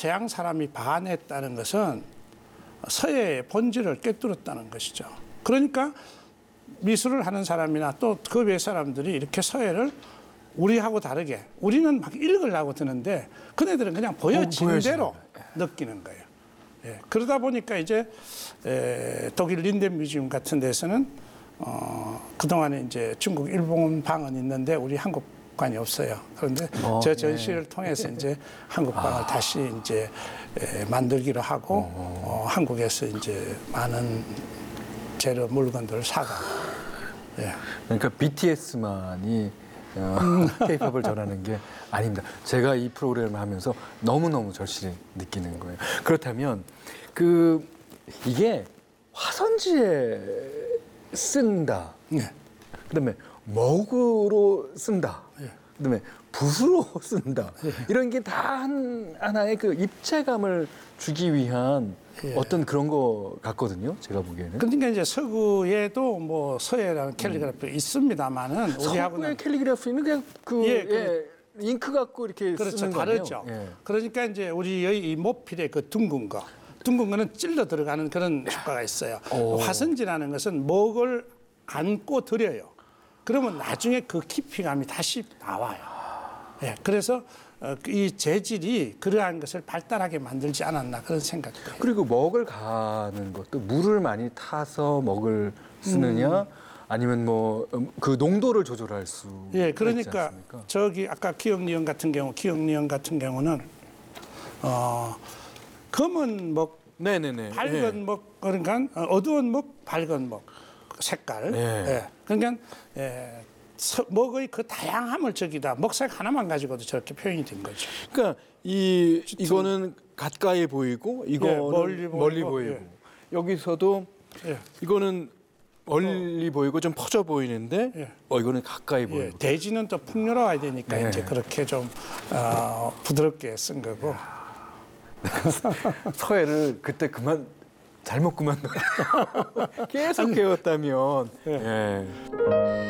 서양 사람이 반했다는 것은 서예의 본질을 꿰뚫었다는 것이죠. 그러니까 미술을 하는 사람이나 또 그 외 사람들이 이렇게 서예를 우리하고 다르게 우리는 막 읽으려고 드는데 그네들은 그냥 보여지는 대로 느끼는 거예요. 예, 그러다 보니까 이제 독일 린덴 뮤지엄 같은 데서는 그동안에 이제 중국 일본 방은 있는데 우리 한국관이 없어요. 그런데 저 전시를 통해서 이제 한국방을 다시 이제 만들기로 하고 한국에서 이제 많은 재료 물건들을 사가. 예. 그러니까 BTS만이 K-팝을 전하는 게 아닙니다. 제가 이 프로그램을 하면서 너무너무 절실히 느끼는 거예요. 그렇다면 이게 화선지에 쓴다. 예. 그다음에 먹으로 쓴다. 예. 그다음에 붓으로 쓴다. 이런 게 다 하나의 그 입체감을 주기 위한 어떤 그런 거 같거든요. 제가 보기에는. 그러니까 이제 서구에도 뭐 서예라는 캘리그래피 있습니다만은 서구의 캘리그래피는 그냥 잉크 갖고 이렇게 그렇죠, 쓰는 거예요. 다르죠. 그러니까 이제 우리의 이 모필의 그 둥근 거는 찔러 들어가는 그런 효과가 있어요. 화선지라는 것은 목을 안고 들여요. 그러면 나중에 그 깊이감이 다시 나와요. 예, 그래서 이 재질이 그러한 것을 발달하게 만들지 않았나 그런 생각도 해요. 그리고 먹을 가는 것도 물을 많이 타서 먹을 쓰느냐 아니면 뭐 그 농도를 조절할 수 예, 있지 그러니까 않습니까? 저기 아까 기억니은 같은 경우는 검은 먹, 네네네. 밝은 먹, 그러니까 어두운 먹, 밝은 먹 색깔. 예. 그러니까 먹의 그 다양함을 저기다 먹색 하나만 가지고도 저렇게 표현이 된 거죠. 그러니까 이거는 가까이 보이고 이거는 멀리 보이고 여기서도 이거는 멀리 보이고 좀 퍼져 보이는데 이거는 가까이 보이고 대지는 또 풍요로워야 되니까 이제 그렇게 좀 부드럽게 쓴 거고. 서예를 그때 잘못 그만둬 계속 배웠다면.